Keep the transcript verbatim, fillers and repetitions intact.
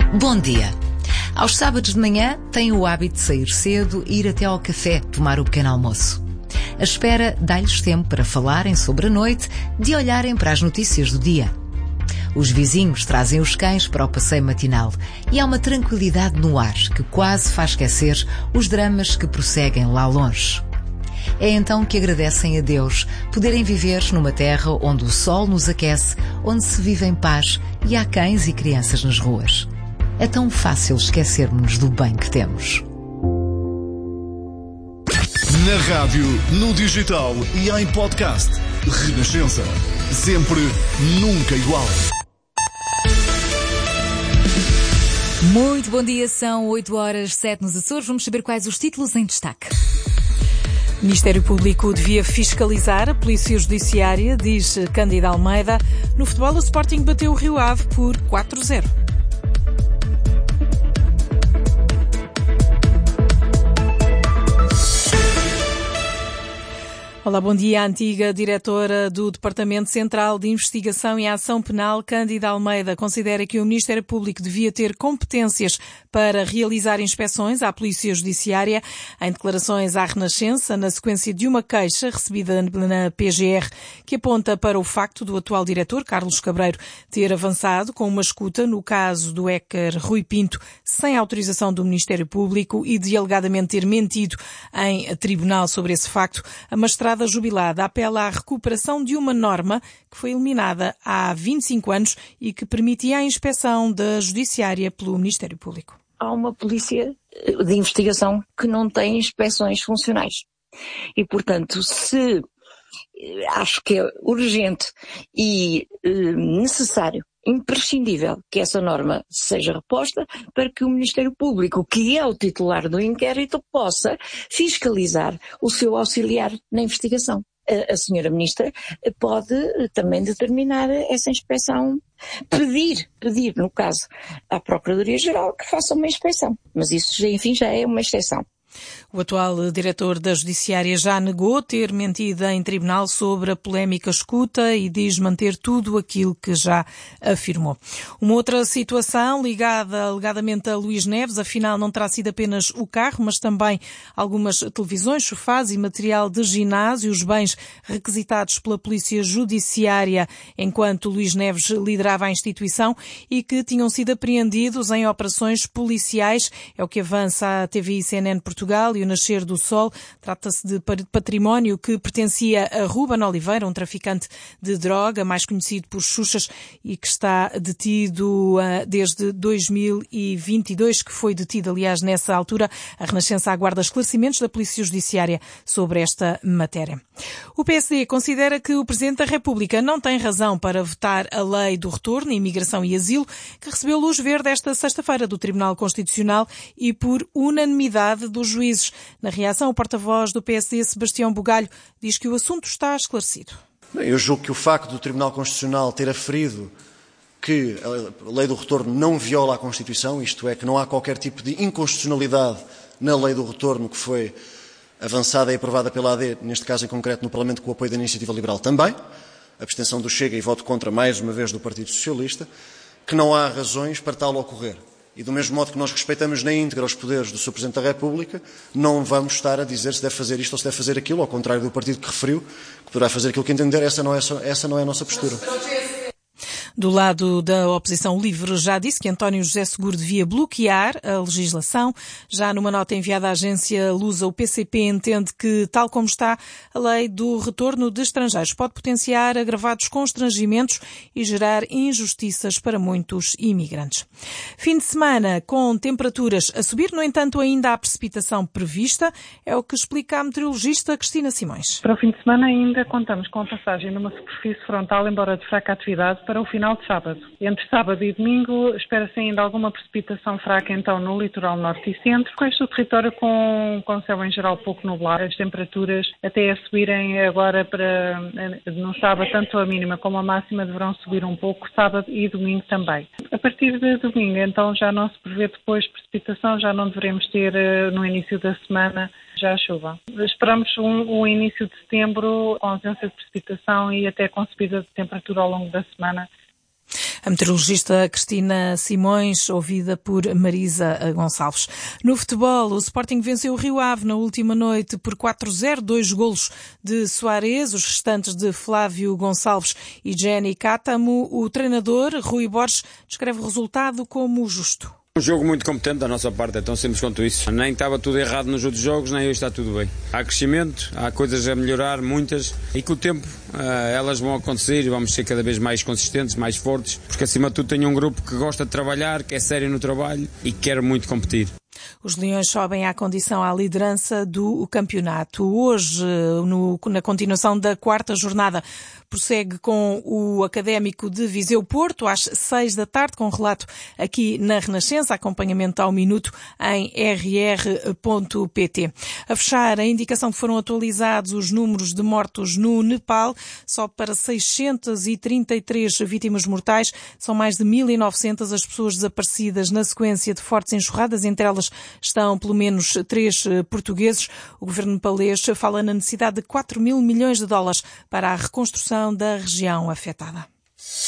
Bom dia. Aos sábados de manhã têm o hábito de sair cedo e ir até ao café tomar o pequeno almoço. A espera dá-lhes tempo para falarem sobre a noite, de olharem para as notícias do dia. Os vizinhos trazem os cães para o passeio matinal e há uma tranquilidade no ar que quase faz esquecer os dramas que prosseguem lá longe. É então que agradecem a Deus poderem viver numa terra onde o sol nos aquece, onde se vive em paz e há cães e crianças nas ruas. É tão fácil esquecermos do bem que temos. Na rádio, no digital e em podcast. Renascença. Sempre, nunca igual. Muito bom dia, são oito horas sete nos Açores. Vamos saber quais os títulos em destaque. O Ministério Público devia fiscalizar a Polícia Judiciária, diz Cândida Almeida. No futebol, o Sporting bateu o Rio Ave por quatro a zero. Olá, bom dia. A antiga diretora do Departamento Central de Investigação e Ação Penal, Cândida Almeida, considera que o Ministério Público devia ter competências para realizar inspeções à Polícia Judiciária. Em declarações à Renascença, na sequência de uma queixa recebida na P G R, que aponta para o facto do atual diretor, Carlos Cabreiro, ter avançado com uma escuta no caso do hacker Rui Pinto, sem autorização do Ministério Público e de alegadamente ter mentido em tribunal sobre esse facto, a magistrada jubilada apela à recuperação de uma norma que foi eliminada há vinte e cinco anos e que permitia a inspeção da Judiciária pelo Ministério Público. Há uma polícia de investigação que não tem inspeções funcionais. E, portanto, se acho que é urgente e eh, necessário, imprescindível que essa norma seja reposta para que o Ministério Público, que é o titular do inquérito, possa fiscalizar o seu auxiliar na investigação. A, a senhora Ministra pode também determinar essa inspeção, pedir, pedir, no caso, à Procuradoria-Geral que faça uma inspeção. Mas isso, enfim, já é uma exceção. O atual diretor da Judiciária já negou ter mentido em tribunal sobre a polémica escuta e diz manter tudo aquilo que já afirmou. Uma outra situação ligada alegadamente a Luís Neves, afinal não terá sido apenas o carro, mas também algumas televisões, sofás e material de ginásio, os bens requisitados pela Polícia Judiciária enquanto Luís Neves liderava a instituição e que tinham sido apreendidos em operações policiais. É o que avança a T V I C N N Portugal e o Nascer do Sol. Trata-se de património que pertencia a Ruben Oliveira, um traficante de droga, mais conhecido por Xuxas, e que está detido uh, desde dois mil e vinte e dois, que foi detido, aliás, nessa altura. A Renascença aguarda esclarecimentos da Polícia Judiciária sobre esta matéria. O P S D considera que o Presidente da República não tem razão para vetar a Lei do Retorno, Imigração e Asilo, que recebeu luz verde esta sexta-feira do Tribunal Constitucional e por unanimidade dos juízes. Na reação, o porta-voz do P S D, Sebastião Bugalho, diz que o assunto está esclarecido. Eu julgo que o facto do Tribunal Constitucional ter aferido que a Lei do Retorno não viola a Constituição, isto é, que não há qualquer tipo de inconstitucionalidade na Lei do Retorno que foi avançada e aprovada pela A D, neste caso em concreto no Parlamento com o apoio da Iniciativa Liberal também, abstenção do Chega e voto contra mais uma vez do Partido Socialista, que não há razões para tal ocorrer. E do mesmo modo que nós respeitamos na íntegra os poderes do senhor Presidente da República, não vamos estar a dizer se deve fazer isto ou se deve fazer aquilo, ao contrário do partido que referiu, que poderá fazer aquilo que entender. Essa não é, essa não é a nossa postura. Do lado da oposição, o LIVRE já disse que António José Seguro devia bloquear a legislação. Já numa nota enviada à agência Lusa, o P C P entende que, tal como está, a lei do retorno de estrangeiros pode potenciar agravados constrangimentos e gerar injustiças para muitos imigrantes. Fim de semana com temperaturas a subir, no entanto ainda há precipitação prevista, é o que explica a meteorologista Cristina Simões. Para o fim de semana ainda contamos com a passagem numa superfície frontal, embora de fraca atividade, para o final de sábado. Entre sábado e domingo espera-se ainda alguma precipitação fraca então no litoral norte e centro, com este território com, com céu em geral pouco nublado, as temperaturas até a subirem agora para no sábado, tanto a mínima como a máxima deverão subir um pouco, sábado e domingo também. A partir de domingo então já não se prevê depois precipitação, já não devemos ter no início da semana já a chuva. Esperamos um, um início de setembro com ausência de precipitação e até com subida de temperatura ao longo da semana. A meteorologista Cristina Simões, ouvida por Marisa Gonçalves. No futebol, o Sporting venceu o Rio Ave na última noite por quatro a zero, dois golos de Soares, os restantes de Flávio Gonçalves e Jenny Cátamo. O treinador, Rui Borges, descreve o resultado como justo. Um jogo muito competente da nossa parte, é tão simples quanto isso. Nem estava tudo errado nos outros jogos, nem hoje está tudo bem. Há crescimento, há coisas a melhorar, muitas, e com o tempo uh, elas vão acontecer e vamos ser cada vez mais consistentes, mais fortes, porque acima de tudo tenho um grupo que gosta de trabalhar, que é sério no trabalho e que quer muito competir. Os Leões sobem à condição à liderança do campeonato. Hoje, no, na continuação da quarta jornada, prossegue com o Académico de Viseu Porto, às seis da tarde, com relato aqui na Renascença, acompanhamento ao minuto em r r ponto p t. A fechar, a indicação que foram atualizados os números de mortos no Nepal, só para seiscentas e trinta e três vítimas mortais, são mais de mil e novecentas as pessoas desaparecidas na sequência de fortes enxurradas, entre elas estão pelo menos três portugueses. O governo nepalês fala na necessidade de quatro mil milhões de dólares para a reconstrução da região afetada.